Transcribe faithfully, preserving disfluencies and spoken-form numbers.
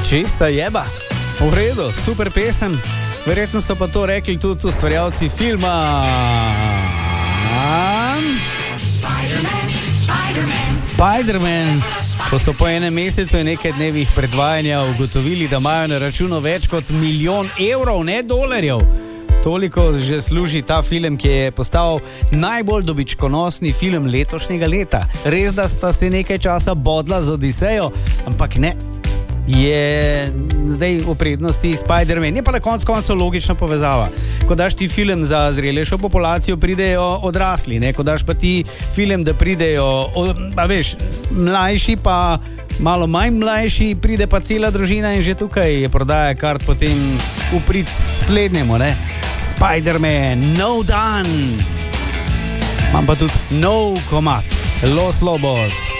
Čista jeba. V redu, super pesem. Verjetno so pa to rekli tudi ustvarjalci filma Spider-Man, Spider-Man. Spider-Man. Ko so po enem mesecu in nekaj dnevih predvajanja ugotovili, da imajo na računu več kot milijon evrov, ne dolarjev. Toliko že služi ta film, ki je postal najbolj dobičkonosni film letošnjega leta. Res, da sta se nekaj časa bodla z Odisejo, ampak ne. Je zdaj v prednosti Spider-Man. Je pa na koncu koncev logična povezava. Ko daš ti film za zrelejšo populacijo, pridejo odrasli, ne? Ko daš pa ti film, da pridejo, a veš, mlajši pa malo manj mlajši, pride pa cela družina in že tukaj je prodaja kart potem v prid slednjemu, ne? Spider-Man, no done. Imam pa tudi nov komad, Los Lobos.